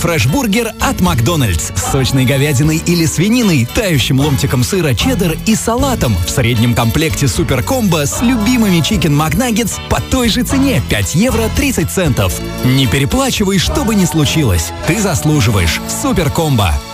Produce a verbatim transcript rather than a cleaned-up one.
фреш-бургер от Макдональдс с сочной говядиной или свининой, тающим ломтиком сыра чеддер и салатом в среднем комплекте супер-комбо с любимыми чикен макнаггетс по той же цене пять евро тридцать центов. Не переплачивай, что бы ни случилось. Ты заслуживаешь. Супер-комбо.